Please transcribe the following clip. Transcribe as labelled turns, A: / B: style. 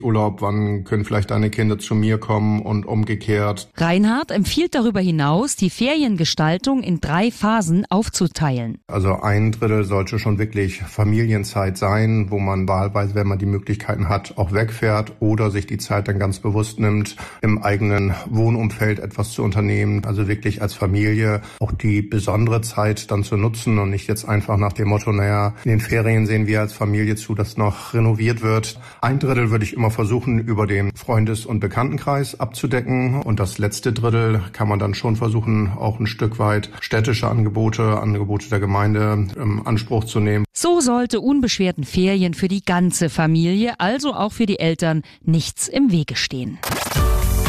A: Urlaub, wann können vielleicht deine Kinder zu mir kommen und umgekehrt.
B: Reinhard empfiehlt darüber hinaus, die Feriengestaltung in 3 Phasen aufzuteilen.
A: Also 1/3 sollte schon wirklich Familienzeit sein, wo man wahlweise, wenn man die Möglichkeiten hat, auch wegfährt oder sich die Zeit dann ganz bewusst nimmt, im eigenen Wohnumfeld etwas zu unternehmen. Also wirklich als Familie auch die besondere Zeit dann zu nutzen und nicht jetzt einfach nach dem Motto, naja, in den Ferien sehen wir als Familie zu, dass noch renoviert wird. 1/3 würde ich immer versuchen, über den Freundes- und Bekanntenkreis abzudecken. Und das letzte Drittel kann man dann schon versuchen, auch ein Stück weit städtische Angebote der Gemeinde in Anspruch zu nehmen.
B: So sollte unbeschwerten Ferien für die ganze Familie, also auch für die Eltern, nichts im Wege stehen.